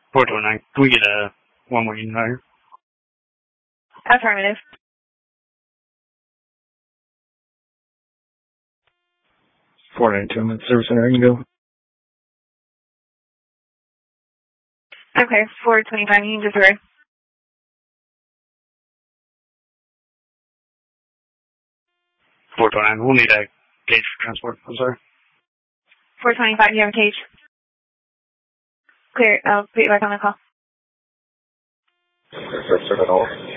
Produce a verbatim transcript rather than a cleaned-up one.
four twenty-nine. Can we get a one more unit higher? Affirmative. four ninety-two, I'm at the service center. I can go. Okay, four twenty-five, you can just hurry. four twenty-nine, we'll need a gauge for transport. I'm sorry. four twenty-five, you have a cage. Clear, I'll put you back on the call. First, start at all.